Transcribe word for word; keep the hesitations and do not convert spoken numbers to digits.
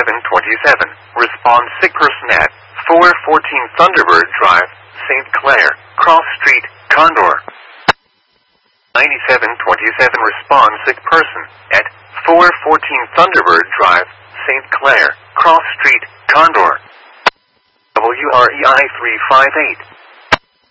ninety-seven twenty-seven, respond sick person at four fourteen Thunderbird Drive, Saint Clair, Cross Street, Condor. ninety-seven twenty-seven, respond sick person at four fourteen Thunderbird Drive, Saint Clair, Cross Street, Condor. W R E I three five eight.